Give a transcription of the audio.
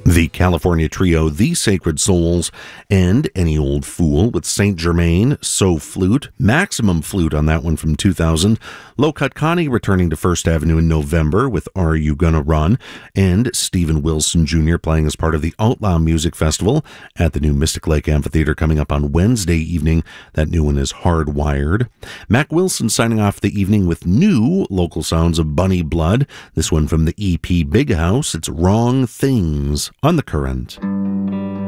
The California trio The Sacred Souls and Any Old Fool with Saint Germain, So Flute, Maximum Flute on that one from 2000, Low Cut Connie returning to First Avenue in November with Are You Gonna Run, and Stephen Wilson Jr. playing as part of the Outlaw Music Festival at the new Mystic Lake Amphitheater coming up on Wednesday evening. That new one is Hardwired. Mac Wilson signing off the evening with new local sounds of Bunny Blood, this one from the EP Big House. It's Wrong Things on The Current.